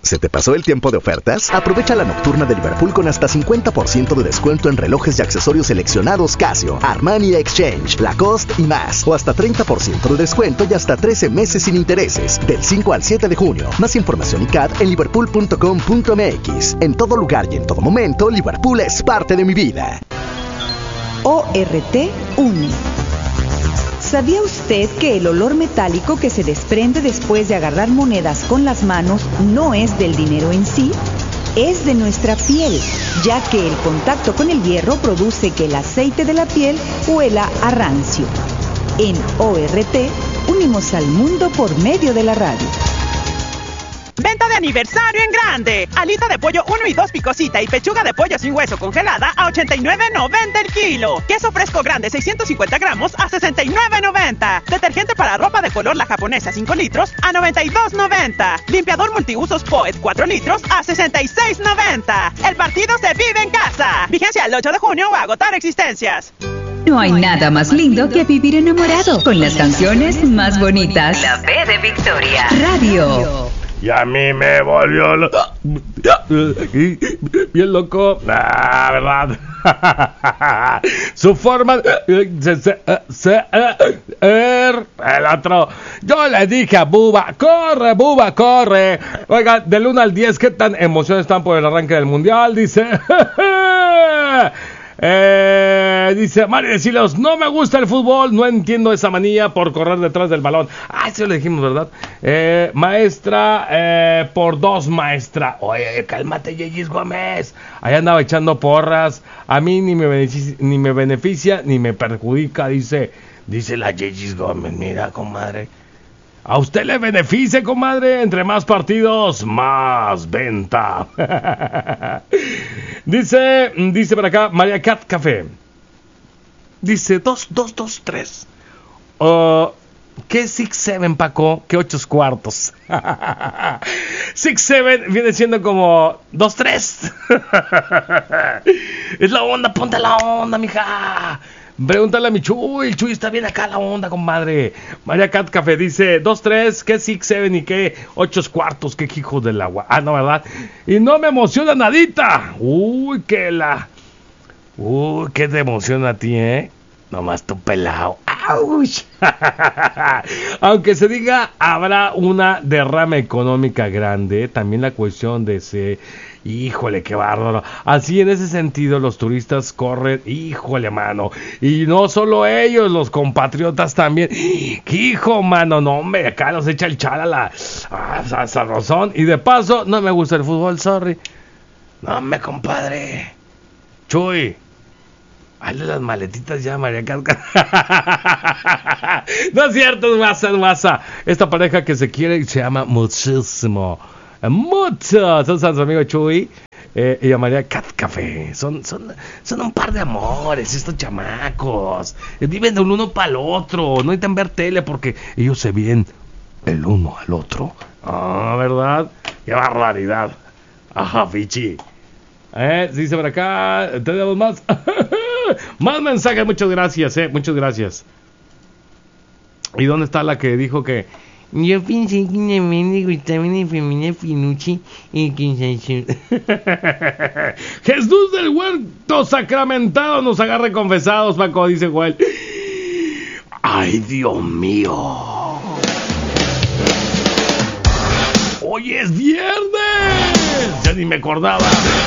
¿Se te pasó el tiempo de ofertas? Aprovecha la nocturna de Liverpool con hasta 50% de descuento en relojes y accesorios seleccionados Casio, Armani Exchange, Lacoste y más. O hasta 30% de descuento y hasta 13 meses sin intereses. Del 5 al 7 de junio. Más información y CAD en liverpool.com.mx. En todo lugar y en todo momento, Liverpool es parte de mi vida. ORT une. ¿Sabía usted que el olor metálico que se desprende después de agarrar monedas con las manos no es del dinero en sí? Es de nuestra piel, ya que el contacto con el hierro produce que el aceite de la piel huela a rancio. En ORT, unimos al mundo por medio de la radio. Venta de aniversario en grande. Alita de pollo 1 y 2 picosita y pechuga de pollo sin hueso congelada a $89.90 el kilo. Queso fresco grande 650 gramos a $69.90. Detergente para ropa de color La Japonesa 5 litros a $92.90. Limpiador multiusos Poet 4 litros a $66.90. El partido se vive en casa. Vigencia el 8 de junio o agotar existencias. No hay nada más lindo que vivir enamorado con las canciones más bonitas. La B de Victoria Radio. Y a mí me volvió bien loco, ¿verdad? Su forma el otro. Yo le dije a Buba, Buba, corre. Oiga, del 1 al 10, ¿qué tan emociones están por el arranque del mundial? Dice... dice Mario de Silos, no me gusta el fútbol, no entiendo esa manía por correr detrás del balón. Eso le dijimos, ¿verdad? Maestra, por 2, maestra. Oye, cálmate, Yeyis Gómez. Ahí andaba echando porras. A mí ni me beneficia ni me perjudica, dice la Yeyis Gómez. Mira, comadre. A usted le beneficia, comadre. Entre más partidos, más venta. Dice por acá María Cat Café. Dice 2, 2, 2, 3. ¿Qué 6-7, Paco? ¿Qué 8 cuartos? 6-7 viene siendo como 2-3. Es la onda, ponte la onda, mija. Pregúntale a mi Chuy, el Chuy está bien acá la onda, compadre. María Cat Café dice 2-3, ¿qué 6-7 y qué 8 cuartos? ¿Qué hijo del agua? Ah, no, ¿verdad? Y no me emociona nadita. Uy, qué te emociona a ti, ¿eh? Nomás tu pelao. ¡Auch! Aunque se diga, habrá una derrama económica grande. También la cuestión de ese... Híjole, qué bárbaro. Así, en ese sentido, los turistas corren, híjole, mano. Y no solo ellos, los compatriotas también. ¡Qué hijo, mano! No, hombre, acá nos echa el chalala. Sabrosón. Y de paso, no me gusta el fútbol, sorry. No, me compadre. Chuy. Hazle las maletitas ya, María Casca. No es cierto, es masa. Esta pareja que se quiere y se llama muchísimo. Mucho. Son su amigo Chuy y a María Cat Café. Son un par de amores estos chamacos. Viven del uno para el otro. No necesitan ver tele porque ellos se ven el uno al otro. Ah, ¿verdad? Qué barbaridad. Ajá, Fichi. Dice por acá. Tenemos más. Más mensajes. Muchas gracias, muchas gracias. ¿Y dónde está la que dijo que yo pensé que me gustaban en familia Finucci y que Jesús del Huerto Sacramentado nos agarre confesados, Paco, dice Joel. Ay, Dios mío. Hoy es viernes. Ya ni me acordaba.